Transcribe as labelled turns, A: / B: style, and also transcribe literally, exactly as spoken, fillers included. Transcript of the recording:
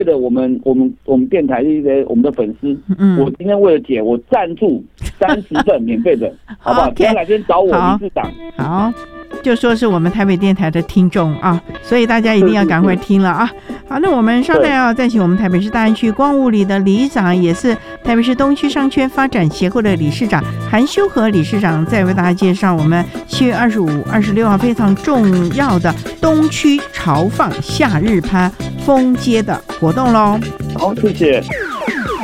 A: 为了我们我们我们电台的一些我们的粉丝，嗯，我今天为了姐，我赞助三十份免费的，好不好？今天来这边找我理事长，
B: 好。就说是我们台北电台的听众啊，所以大家一定要赶快听了啊。好，那我们稍待要再请我们台北市大安区光雾里的里长，也是台北市东区商圈发展协会的理事长韩修和理事长，再为大家介绍我们七月二十五、二十六号非常重要的东区潮放夏日攀风街的活动喽。
A: 好，谢谢。